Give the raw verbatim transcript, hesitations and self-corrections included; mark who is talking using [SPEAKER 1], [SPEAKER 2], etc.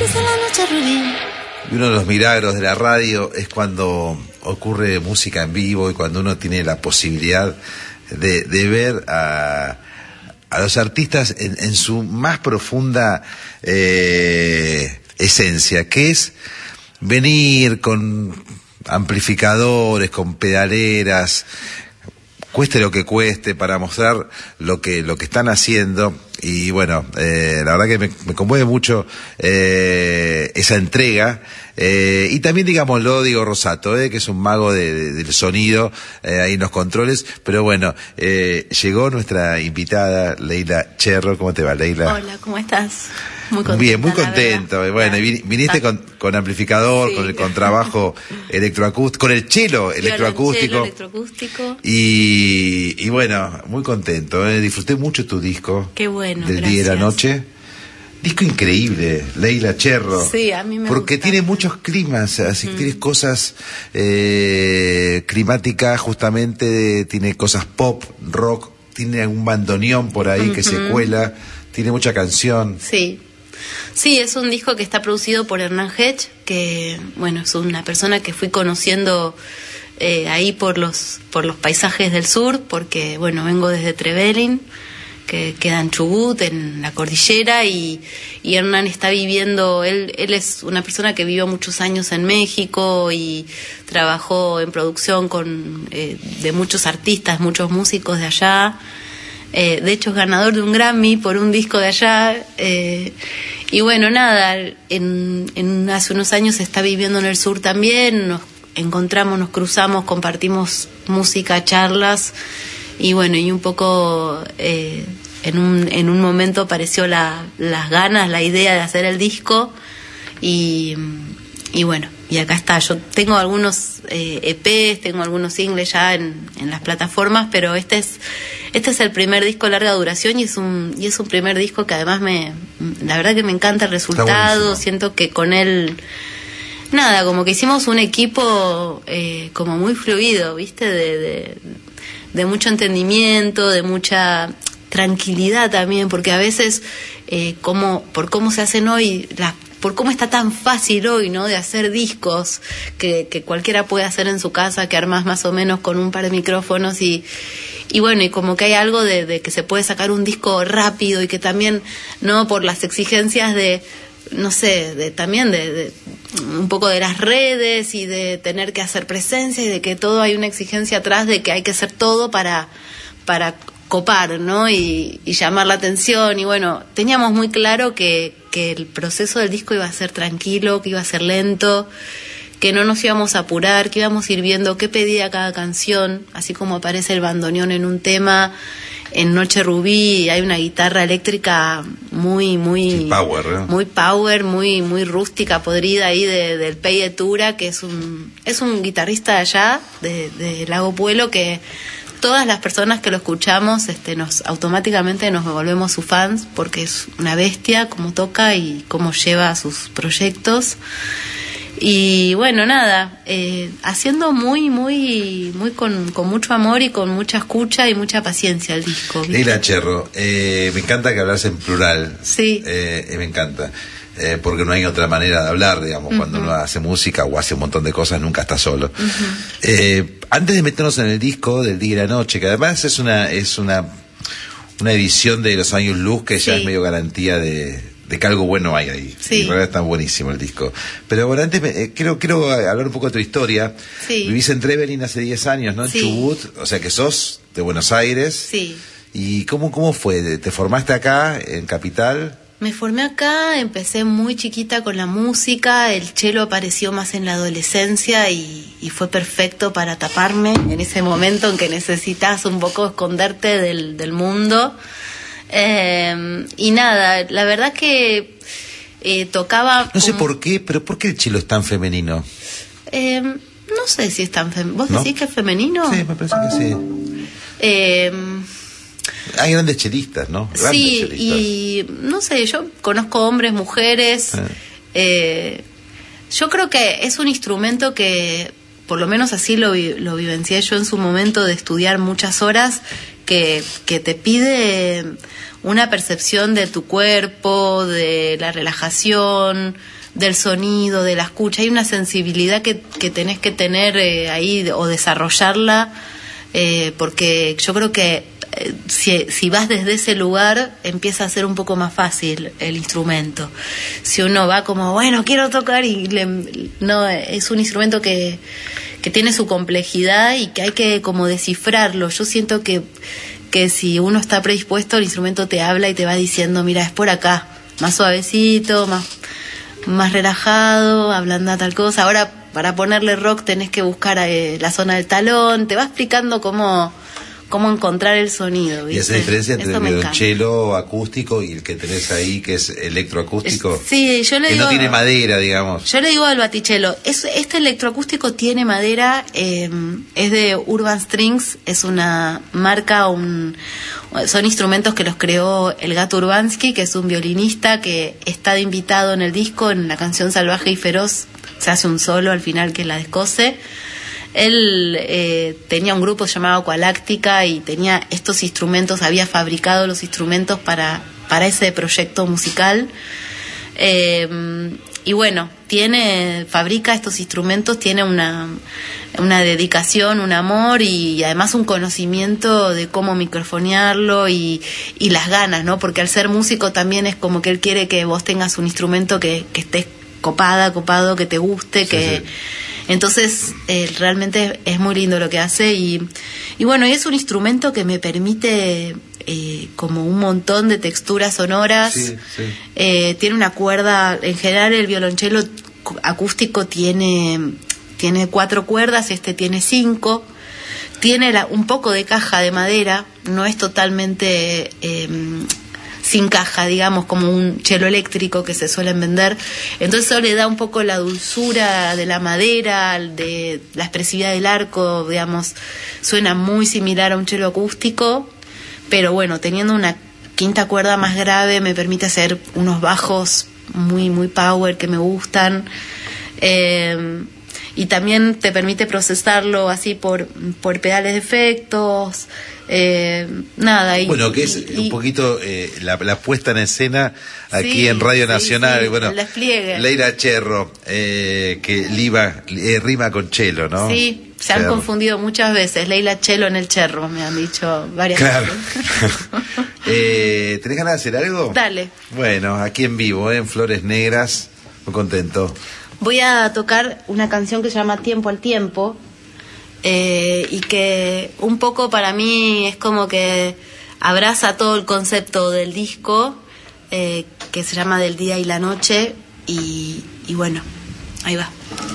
[SPEAKER 1] empieza la noche rubí.
[SPEAKER 2] Y uno de los milagros de la radio es cuando ocurre música en vivo y cuando uno tiene la posibilidad de, de ver a, a los artistas en, en su más profunda eh, esencia, que es venir con amplificadores, con pedaleras, cueste lo que cueste, para mostrar lo que lo que están haciendo. Y bueno, eh, la verdad que me, me conmueve mucho eh, esa entrega. Eh, y también, digámoslo, Diego Rosato, eh, que es un mago de, de, del sonido eh, ahí en los controles. Pero bueno, eh, llegó nuestra invitada, Leila Cherro. ¿Cómo te va, Leila?
[SPEAKER 1] Hola, ¿cómo estás? Muy contenta.
[SPEAKER 2] Bien, muy contento. Bueno, vin, viniste con, con amplificador, sí, con el contrabajo electroacústico, con el cello electroacústico.
[SPEAKER 1] Cello electroacústico.
[SPEAKER 2] Y, y bueno, muy contento. Eh. Disfruté mucho tu disco.
[SPEAKER 1] Qué bueno,
[SPEAKER 2] del
[SPEAKER 1] gracias.
[SPEAKER 2] Día y la Noche. Disco increíble, Leila Cherro.
[SPEAKER 1] Sí, a mí me
[SPEAKER 2] Porque
[SPEAKER 1] gusta.
[SPEAKER 2] tiene muchos climas, así que mm. tiene cosas eh, climáticas, justamente, tiene cosas pop, rock, tiene un bandoneón por ahí uh-huh. que se cuela, tiene mucha canción.
[SPEAKER 1] Sí. Sí, es un disco que está producido por Hernán Hedge, que bueno, es una persona que fui conociendo eh, ahí por los por los paisajes del sur, porque bueno, vengo desde Trevelin, que queda en Chubut, en la cordillera, y, y Hernán está viviendo, él, él es una persona que vivió muchos años en México y trabajó en producción con eh, de muchos artistas, muchos músicos de allá. Eh, de hecho es ganador de un Grammy por un disco de allá, eh, y bueno, nada, en, en hace unos años está viviendo en el sur también, nos encontramos, nos cruzamos, compartimos música, charlas, y bueno, y un poco eh, en un en un momento apareció la, las ganas, la idea de hacer el disco, y, y bueno, y acá está. Yo tengo algunos eh, E Pes, tengo algunos singles ya en, en las plataformas, pero este es este es el primer disco de larga duración y es un y es un primer disco que además me la verdad que me encanta el resultado. Siento que con él nada, como que hicimos un equipo eh, como muy fluido, ¿viste? De, de de mucho entendimiento, de mucha tranquilidad también, porque a veces eh, como por cómo se hacen hoy las por cómo está tan fácil hoy, ¿no?, de hacer discos que, que cualquiera puede hacer en su casa, que armas más o menos con un par de micrófonos y, y bueno, y como que hay algo de, de que se puede sacar un disco rápido y que también, ¿no?, por las exigencias de, no sé, de también de, de un poco de las redes y de tener que hacer presencia y de que todo hay una exigencia atrás de que hay que hacer todo para, para copar, ¿no?, y, y llamar la atención. Y bueno, teníamos muy claro que, que el proceso del disco iba a ser tranquilo, que iba a ser lento, que no nos íbamos a apurar, que íbamos a ir viendo qué pedía cada canción, así como aparece el bandoneón en un tema. En Noche Rubí hay una guitarra eléctrica muy muy
[SPEAKER 2] sí, power, ¿eh?
[SPEAKER 1] muy power, muy muy rústica, podrida ahí de, del Pei Etura, que es un es un guitarrista de allá, de, de Lago Puelo, que todas las personas que lo escuchamos este nos automáticamente nos volvemos sus fans, porque es una bestia cómo toca y cómo lleva sus proyectos. Y bueno, nada, eh, haciendo muy, muy, muy con, con mucho amor y con mucha escucha y mucha paciencia el disco.
[SPEAKER 2] Leila Cherro, eh, me encanta que hablas en plural.
[SPEAKER 1] Sí.
[SPEAKER 2] Eh, me encanta, eh, porque no hay otra manera de hablar, digamos, uh-huh. cuando uno hace música o hace un montón de cosas, nunca está solo. Uh-huh. Eh, antes de meternos en el disco del Día y la Noche, que además es una, es una, una edición de los años luz que ya sí. es medio garantía de... de que algo bueno hay ahí.
[SPEAKER 1] Sí.
[SPEAKER 2] Y en realidad está buenísimo el disco. Pero bueno, antes me, eh, quiero, quiero hablar un poco de tu historia.
[SPEAKER 1] Sí.
[SPEAKER 2] Vivís en Trevelin hace diez años, ¿no? En
[SPEAKER 1] sí.
[SPEAKER 2] Chubut, o sea que sos de Buenos Aires.
[SPEAKER 1] Sí.
[SPEAKER 2] ¿Y cómo, cómo fue? ¿Te formaste acá, en Capital?
[SPEAKER 1] Me formé acá, empecé muy chiquita con la música, el cello apareció más en la adolescencia y, y fue perfecto para taparme en ese momento en que necesitas un poco esconderte del, del mundo. Eh, y nada, la verdad que eh, tocaba...
[SPEAKER 2] No sé
[SPEAKER 1] como...
[SPEAKER 2] por qué, pero ¿por qué el cello es tan femenino?
[SPEAKER 1] Eh, no sé si es tan femenino. ¿Vos
[SPEAKER 2] ¿No?
[SPEAKER 1] decís que es femenino?
[SPEAKER 2] Sí, me parece que sí.
[SPEAKER 1] Eh,
[SPEAKER 2] Hay grandes chelistas, ¿no? Grandes
[SPEAKER 1] sí,
[SPEAKER 2] chelistas.
[SPEAKER 1] Y no sé, yo conozco hombres, mujeres. Eh. Eh, yo creo que es un instrumento que por lo menos así lo, lo vivencié yo en su momento, de estudiar muchas horas, que, que te pide una percepción de tu cuerpo, de la relajación, del sonido, de la escucha. Hay una sensibilidad que, que tenés que tener eh, ahí, o desarrollarla, eh, porque yo creo que eh, si, si vas desde ese lugar, empieza a ser un poco más fácil el instrumento. Si uno va como, bueno, quiero tocar, y le, no, es un instrumento que, que tiene su complejidad y que hay que como descifrarlo. Yo siento que, que si uno está predispuesto, el instrumento te habla y te va diciendo, mira, es por acá, más suavecito, más... más relajado, ablanda tal cosa. Ahora, para ponerle rock tenés que buscar eh, la zona del talón. Te va explicando cómo, cómo encontrar el sonido, ¿viste?
[SPEAKER 2] ¿Y esa diferencia entre
[SPEAKER 1] Eso
[SPEAKER 2] el violonchelo acústico y el que tenés ahí, que es electroacústico?
[SPEAKER 1] Es, sí, yo le
[SPEAKER 2] que
[SPEAKER 1] digo...
[SPEAKER 2] no tiene madera, digamos.
[SPEAKER 1] Yo le digo al batichelo, es, este electroacústico tiene madera, eh, es de Urban Strings, es una marca, un... son instrumentos que los creó el Gato Urbansky, que es un violinista que está de invitado en el disco, en la canción Salvaje y Feroz. Se hace un solo al final que la descose. Él eh, tenía un grupo llamado Aqualáctica y tenía estos instrumentos, había fabricado los instrumentos para, para ese proyecto musical. Eh, y bueno, tiene, fabrica estos instrumentos, tiene una, una dedicación, un amor y además un conocimiento de cómo microfonearlo y, y las ganas, ¿no? Porque al ser músico también es como que él quiere que vos tengas un instrumento que, que estés copada, copado, que te guste,
[SPEAKER 2] sí,
[SPEAKER 1] que...
[SPEAKER 2] Sí.
[SPEAKER 1] Entonces, eh, realmente es muy lindo lo que hace y, y bueno, y es un instrumento que me permite eh, como un montón de texturas sonoras.
[SPEAKER 2] Sí, sí.
[SPEAKER 1] Eh, tiene una cuerda, en general el violonchelo acústico tiene, tiene cuatro cuerdas, este tiene cinco. Tiene la, un poco de caja de madera, no es totalmente... Eh, sin caja, digamos, como un cello eléctrico que se suelen vender. Entonces eso le da un poco la dulzura de la madera, de la expresividad del arco, digamos, suena muy similar a un cello acústico, pero bueno, teniendo una quinta cuerda más grave me permite hacer unos bajos muy, muy power que me gustan. Eh, y también te permite procesarlo así por, por pedales de efectos. Eh, nada y,
[SPEAKER 2] bueno, que es
[SPEAKER 1] y,
[SPEAKER 2] un poquito eh, la, la puesta en escena aquí
[SPEAKER 1] sí,
[SPEAKER 2] en Radio
[SPEAKER 1] sí,
[SPEAKER 2] Nacional.
[SPEAKER 1] Sí,
[SPEAKER 2] bueno,
[SPEAKER 1] el despliegue.
[SPEAKER 2] Leila Cherro, eh, que liba, eh, rima con chelo, ¿no?
[SPEAKER 1] Sí, se han
[SPEAKER 2] Cherro.
[SPEAKER 1] confundido muchas veces. Leila Chelo en el cherro, me han dicho varias
[SPEAKER 2] claro.
[SPEAKER 1] veces.
[SPEAKER 2] eh, ¿Tenés ganas de hacer algo?
[SPEAKER 1] Dale.
[SPEAKER 2] Bueno, aquí en vivo, ¿eh? En Flores Negras, muy contento.
[SPEAKER 1] Voy a tocar una canción que se llama Tiempo al Tiempo. Eh, y que un poco para mí es como que abraza todo el concepto del disco, eh, que se llama Del Día y la Noche, y, y bueno, ahí va.